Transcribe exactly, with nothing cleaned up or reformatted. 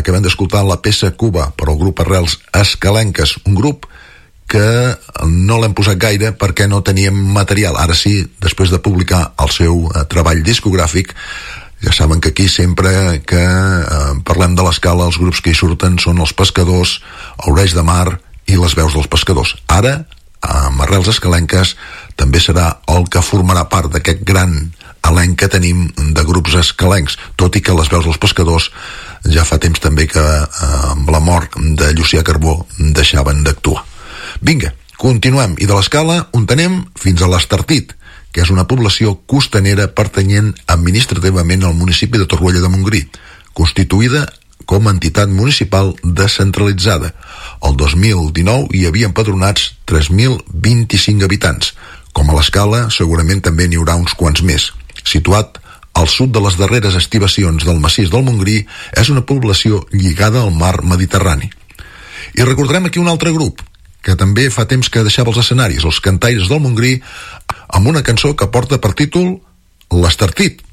acabem d'escoltar la peça Cuba per al grup Arrels Escalenques, un grup que no l'hem posat gaire perquè no teníem material. Ara sí, després de publicar el seu eh, treball discogràfic, ja saben que aquí sempre que eh, parlem de l'Escala, els grups que hi surten són els Pescadors, Aureix de Mar i les Veus dels Pescadors. Ara, amb Arrels Escalenques, també serà el que formarà part d'aquest gran elenc que tenim de grups escalencs, tot i que les Veus dels Pescadors ja fa temps també que eh, amb la mort de Llucià Carbó deixaven d'actuar. Vinga, continuem, i de l'Escala on anem fins a l'Estartit, que és una població costanera pertanyent administrativament al municipi de Torroella de Montgrí, constituïda com a entitat municipal descentralitzada. El dos mil dinou hi havia empadronats tres mil vint-i-cinc habitants. Com a l'Escala, segurament també n'hi haurà uns quants més. Situat al sud de les darreres estivacions del massís del Montgrí, és una població lligada al mar Mediterrani. I recordarem aquí un altre grup, que també fa temps que deixava els escenaris, els Cantaires del Montgrí, amb una cançó que porta per títol L'Estartit.